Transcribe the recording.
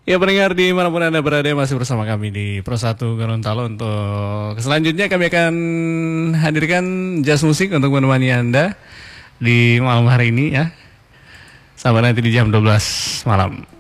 Ya pendengar dimanapun Anda berada masih bersama kami di Pro 1 Gorontalo. Untuk selanjutnya kami akan hadirkan jazz musik untuk menemani Anda di malam hari ini ya. Sampai nanti di jam 12 malam.